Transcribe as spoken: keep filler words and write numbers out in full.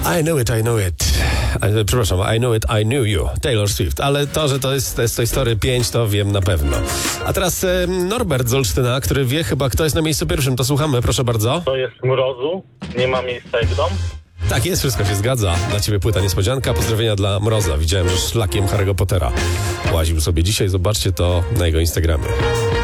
I know it, I know it. E, Przepraszam, I know it, I knew you. Taylor Swift. Ale to, że to jest z tej Story pięć, to wiem na pewno. A teraz e, Norbert z Olsztyna, który wie chyba, kto jest na miejscu pierwszym. To słuchamy, proszę bardzo. To jest Mrozu, nie ma miejsca jak dom. Tak jest, wszystko się zgadza. Dla ciebie płyta niespodzianka. Pozdrowienia dla Mroza. Widziałem, że szlakiem Harry'ego Pottera łaził sobie dzisiaj. Zobaczcie to na jego Instagramie.